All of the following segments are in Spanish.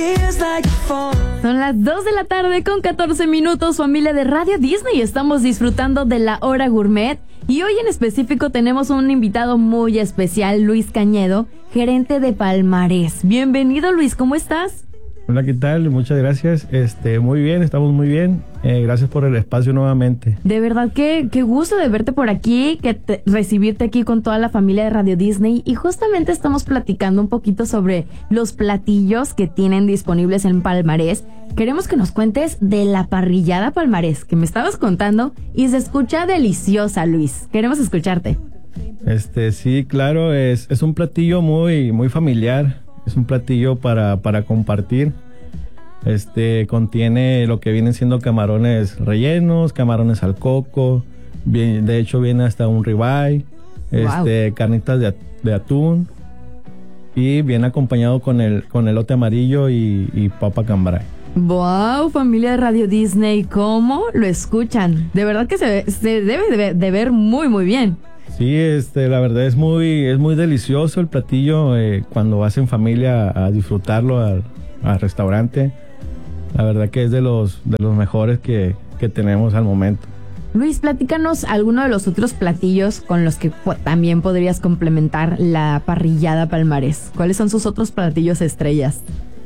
Son las 2 de la tarde con 14 minutos, familia de Radio Disney. Estamos disfrutando de la hora gourmet y hoy en específico tenemos un invitado muy especial, Luis Cañedo, gerente de Palmarés. Bienvenido, Luis, ¿cómo estás? Hola, ¿qué tal? Muchas gracias. Muy bien, estamos muy bien. Gracias por el espacio nuevamente. De verdad que qué gusto de verte por aquí, recibirte aquí con toda la familia de Radio Disney. Y justamente estamos platicando un poquito sobre los platillos que tienen disponibles en Palmarés. Queremos que nos cuentes de la parrillada Palmarés, que me estabas contando y se escucha deliciosa, Luis. Queremos escucharte. Sí, claro, es un platillo muy, muy familiar. Es un platillo para compartir. Contiene lo que vienen siendo camarones rellenos, camarones al coco. De hecho, viene hasta un ribeye, wow. Carnitas de atún. Y viene acompañado con elote amarillo y papa cambray. Wow, familia de Radio Disney, ¿cómo lo escuchan? De verdad que se debe de ver muy, muy bien. Sí, la verdad es muy delicioso el platillo cuando vas en familia a disfrutarlo al restaurante. La verdad que es de los mejores que tenemos al momento. Luis, platícanos alguno de los otros platillos con los que también podrías complementar la parrillada Palmarés. ¿Cuáles son sus otros platillos estrellas?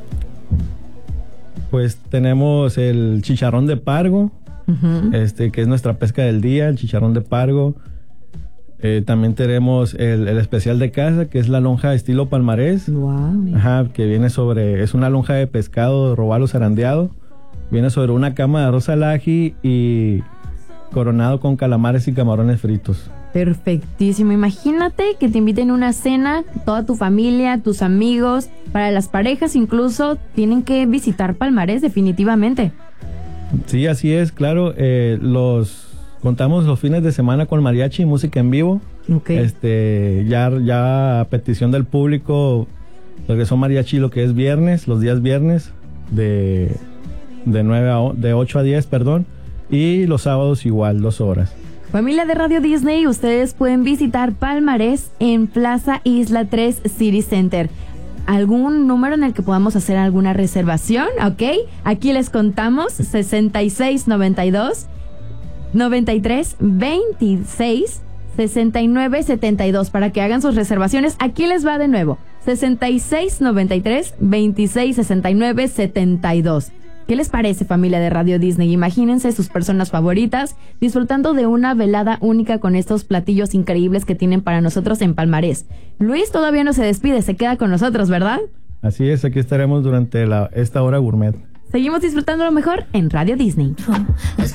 Pues tenemos el chicharrón de pargo, que es nuestra pesca del día, el chicharrón de pargo. También tenemos el especial de casa, que es la lonja estilo Palmarés. Wow. Ajá, que viene es una lonja de pescado robalo zarandeado. Viene sobre una cama de arroz al ají y coronado con calamares y camarones fritos. Perfectísimo. Imagínate que te inviten a una cena, toda tu familia, tus amigos, para las parejas incluso, tienen que visitar Palmarés definitivamente. Sí, así es, claro. Contamos los fines de semana con mariachi y música en vivo. Okay. Ya a petición del público regresó mariachi lo que es viernes, los días viernes de 8 a 10, perdón, y los sábados igual, 2 horas. Familia de Radio Disney, ustedes pueden visitar Palmarés en Plaza Isla 3 City Center. ¿Algún número en el que podamos hacer alguna reservación? Ok, aquí les contamos 6692 93 26 69 72 para que hagan sus reservaciones. Aquí les va de nuevo 66 93 26 69 72. ¿Qué les parece, familia de Radio Disney? Imagínense sus personas favoritas disfrutando de una velada única con estos platillos increíbles que tienen para nosotros en Palmarés. Luis todavía no se despide, se queda con nosotros, ¿verdad? Así es, aquí estaremos durante esta hora gourmet. Seguimos disfrutando lo mejor en Radio Disney.